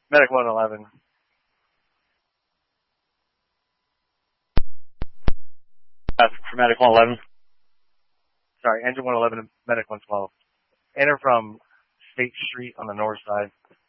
Medic 111. For Medic 111. Sorry, Engine 111 and Medic 112. Enter from State Street on the north side.